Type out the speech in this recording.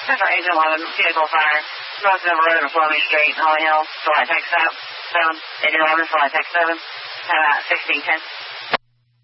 Central Agent 11, vehicle fire, North Denver Road and Fleming Street, Holly Hill, July Tech 7, 8011, July Tech 7, 1610.